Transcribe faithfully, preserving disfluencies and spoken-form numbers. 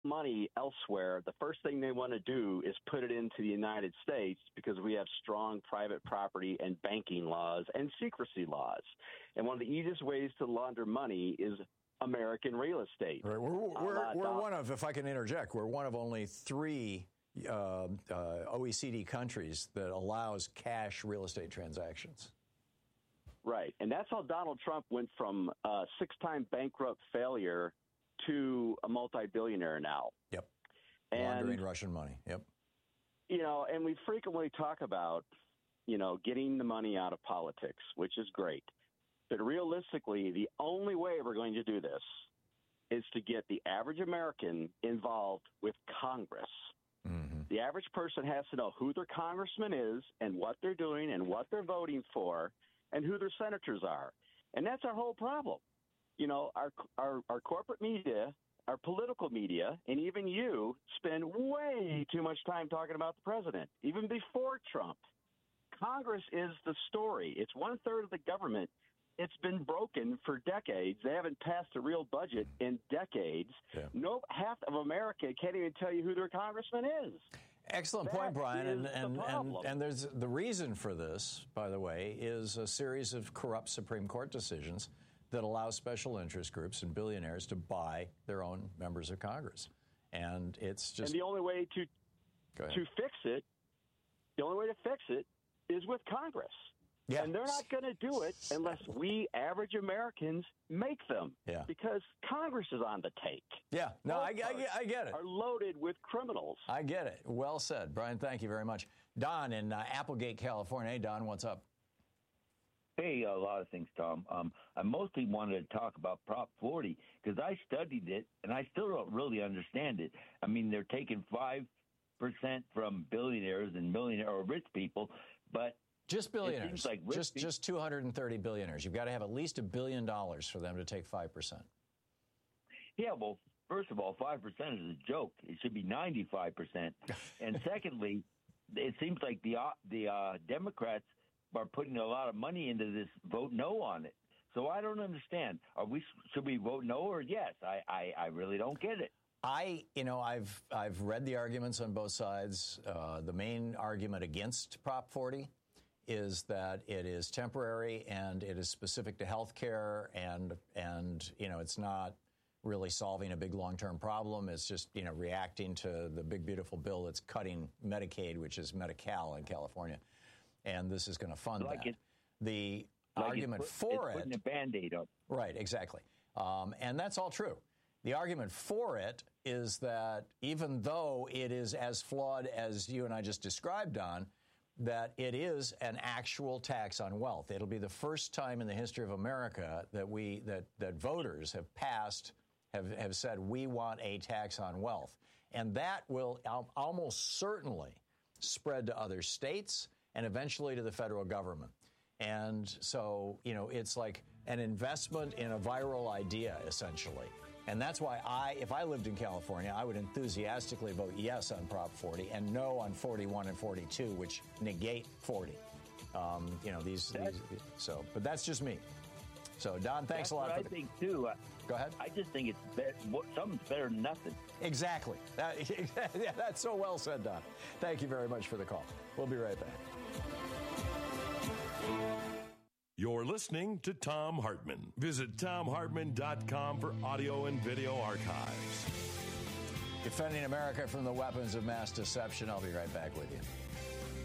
money elsewhere, the first thing they want to do is put it into the United States because we have strong private property and banking laws and secrecy laws. And one of the easiest ways to launder money is American real estate. Right. We're, we're, we're one of, if I can interject, we're one of only three uh, uh, O E C D countries that allows cash real estate transactions. Right. And that's how Donald Trump went from a six-time bankrupt failure to a multi-billionaire now. Yep. And, laundering Russian money. Yep. You know, and we frequently talk about, you know, getting the money out of politics, which is great. But realistically, the only way we're going to do this is to get the average American involved with Congress. Mm-hmm. The average person has to know who their congressman is and what they're doing and what they're voting for and who their senators are. And that's our whole problem. You know, our, our our corporate media, our political media, and even you spend way too much time talking about the president, even before Trump. Congress is the story. It's one third of the government. It's been broken for decades. They haven't passed a real budget in decades. Yeah. No, half of America can't even tell you who their congressman is. Excellent that point, Brian. And and, the and and there's the reason for this, by the way, is a series of corrupt Supreme Court decisions that allow special interest groups and billionaires to buy their own members of Congress. And it's just... And the only way to to fix it, the only way to fix it is with Congress. Yeah. And they're not going to do it unless we average Americans make them. Yeah. Because Congress is on the take. Yeah. No, I, I, I get it. Are loaded with criminals. I get it. Well said. Brian, thank you very much. Don in uh, Applegate, California. Hey, Don, what's up? Hey, a lot of things, Tom. Um, I mostly wanted to talk about Prop forty because I studied it, and I still don't really understand it. I mean, they're taking five percent from billionaires and millionaire or rich people, but just billionaires, like just people, just two hundred thirty billionaires. You've got to have at least a billion dollars for them to take five percent. Yeah, well, first of all, five percent is a joke. It should be ninety-five percent. And secondly, it seems like the uh, the uh, Democrats are putting a lot of money into this vote no on it. So I don't understand. Are we should we vote no or yes? I, I, I really don't get it. I, you know, I've I've read the arguments on both sides. Uh, the main argument against Prop forty is that it is temporary and it is specific to health care and and you know it's not really solving a big long-term problem. It's just, you know, reacting to the big beautiful bill that's cutting Medicaid, which is Medi-Cal in California. And this is going to fund like that. It, the like argument it's, for it's it... putting a Band-Aid up. Right, exactly. Um, and that's all true. The argument for it is that even though it is as flawed as you and I just described, Don, that it is an actual tax on wealth. It'll be the first time in the history of America that we that, that voters have passed, have, have said, we want a tax on wealth. And that will al- almost certainly spread to other states and eventually to the federal government. And so, you know, it's like an investment in a viral idea, essentially. And that's why I, if I lived in California, I would enthusiastically vote yes on Prop forty and no on forty-one and forty-two, which negate forty. Um, you know, these, these, so, but that's just me. So, Don, thanks that's a lot. What for I the, think, too. Uh, Go ahead. I just think it's better, something's better than nothing. Exactly. That, yeah, that's so well said, Don. Thank you very much for the call. We'll be right back. You're listening to Thom Hartmann. Visit thom hartmann dot com for audio and video archives. Defending America from the weapons of mass deception. I'll be right back with you.